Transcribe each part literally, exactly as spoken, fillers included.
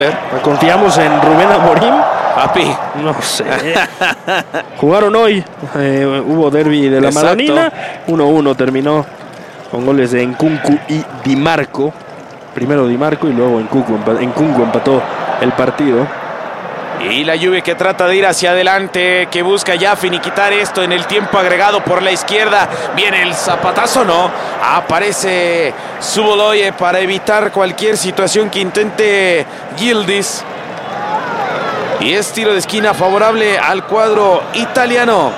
Confiamos en Rubén Amorim. Papi. No sé. Jugaron hoy. Eh, hubo derbi de la Exacto. Madonina. uno uno terminó con goles de Nkunku y Di Marco. Primero Di Marco y luego Nkunku, Nkunku empató el partido. Y la Juve que trata de ir hacia adelante, que busca ya finiquitar esto en el tiempo agregado por la izquierda. Viene el zapatazo, no. Aparece Suboloye para evitar cualquier situación que intente Yildiz. Y es tiro de esquina favorable al cuadro italiano,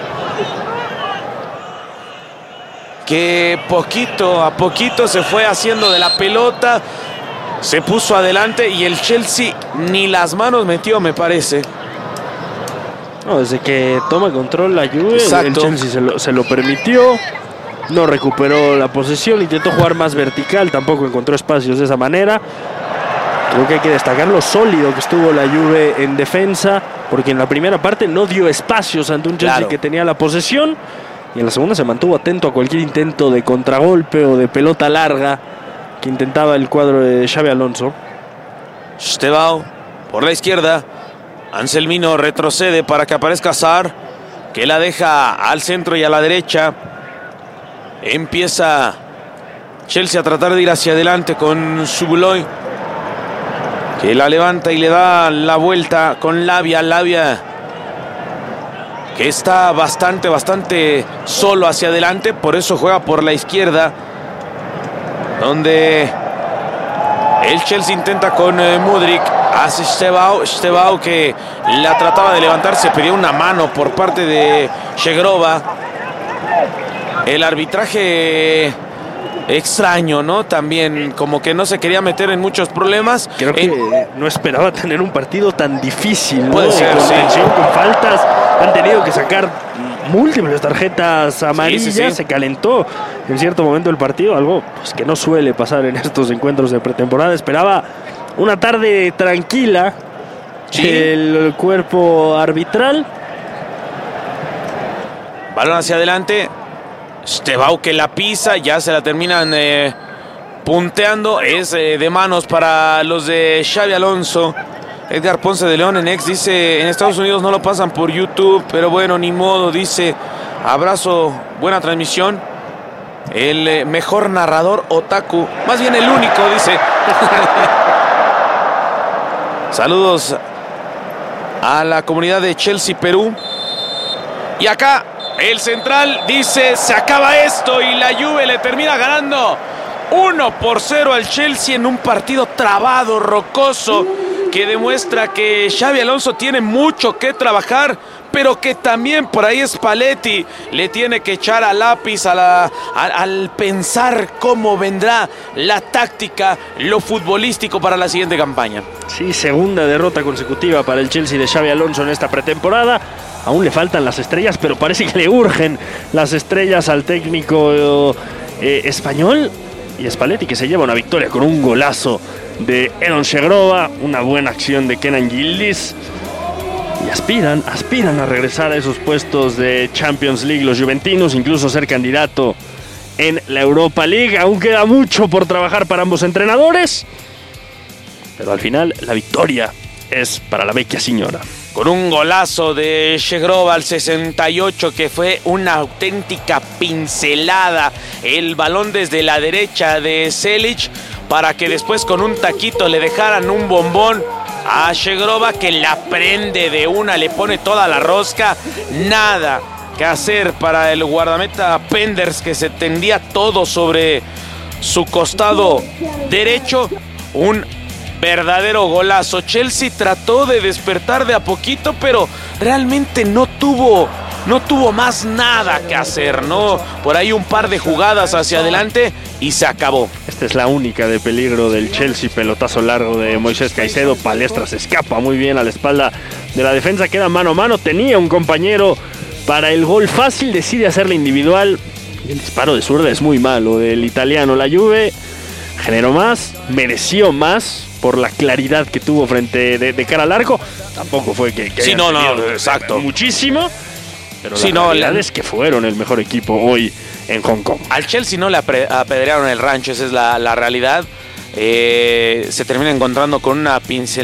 que poquito a poquito se fue haciendo de la pelota. Se puso adelante y el Chelsea ni las manos metió, me parece. No, desde que toma control la Juve, Exacto. el Chelsea se lo, se lo permitió. No recuperó la posesión, intentó jugar más vertical, tampoco encontró espacios de esa manera. Creo que hay que destacar lo sólido que estuvo la Juve en defensa, porque en la primera parte no dio espacios ante un Chelsea Claro. que tenía la posesión, y en la segunda se mantuvo atento a cualquier intento de contragolpe o de pelota larga que intentaba el cuadro de Xabi Alonso. Estevao por la izquierda. Anselmino retrocede para que aparezca Sarr, que la deja al centro y a la derecha. Empieza Chelsea a tratar de ir hacia adelante con Subuloy, que la levanta y le da la vuelta con Lavia. Lavia que está bastante, bastante solo hacia adelante, por eso juega por la izquierda, donde el Chelsea intenta con eh, Mudryk. Hace Estevao, Estevao que la trataba de levantar, se pedía una mano por parte de Shegrova. El arbitraje extraño, ¿no? También como que no se quería meter en muchos problemas. Creo que en... no esperaba tener un partido tan difícil, ¿no? Puede ser, con sí. tensión, con faltas. Han tenido que sacar múltiples tarjetas amarillas. Sí, sí, sí. Se calentó en cierto momento el partido, algo pues, que no suele pasar en estos encuentros de pretemporada. Esperaba una tarde tranquila. Sí. El cuerpo arbitral. Balón hacia adelante. Estevao que la pisa, ya se la terminan eh, punteando. Es eh, de manos para los de Xabi Alonso. Edgar Ponce de León en X dice: en Estados Unidos no lo pasan por YouTube, pero bueno, ni modo. Dice: abrazo, buena transmisión. El eh, mejor narrador otaku, más bien el único, dice. Saludos a la comunidad de Chelsea, Perú. Y acá el central dice: se acaba esto, y la Juve le termina ganando uno por cero al Chelsea en un partido trabado, rocoso, que demuestra que Xabi Alonso tiene mucho que trabajar, pero que también por ahí Spalletti le tiene que echar a lápiz a la, a, al pensar cómo vendrá la táctica, lo futbolístico para la siguiente campaña. Sí, segunda derrota consecutiva para el Chelsea de Xabi Alonso en esta pretemporada. Aún le faltan las estrellas, pero parece que le urgen las estrellas al técnico eh, español. Y Spalletti, que se lleva una victoria con un golazo de Edon Shegrova, una buena acción de Kenan Yildiz. Y aspiran, aspiran a regresar a esos puestos de Champions League los juventinos, incluso ser candidato en la Europa League. Aún queda mucho por trabajar para ambos entrenadores, pero al final la victoria es para la vecchia signora. Con un golazo de Shegrova al sesenta y ocho, que fue una auténtica pincelada. El balón desde la derecha de Selic, para que después con un taquito le dejaran un bombón a Shegrova, que la prende de una, le pone toda la rosca. Nada que hacer para el guardameta Penders, que se tendía todo sobre su costado derecho. Un verdadero golazo. Chelsea trató de despertar de a poquito, pero realmente no tuvo, no tuvo más nada que hacer, ¿no? Por ahí un par de jugadas hacia adelante y se acabó. Esta es la única de peligro del Chelsea. Pelotazo largo de Moisés Caicedo. Palestra se escapa muy bien a la espalda de la defensa. Queda mano a mano. Tenía un compañero para el gol fácil. Decide hacerle individual. Y el disparo de zurda es muy malo del italiano. La Juve generó más, mereció más por la claridad que tuvo frente de, de cara al arco. Tampoco fue que, que sí, no, no, tenido, exacto. muchísimo. Pero sí, la no, realidad la... es que fueron el mejor equipo hoy en Hong Kong. Al Chelsea no le apedrearon el rancho, esa es la, la realidad. eh, se termina encontrando con una pincelada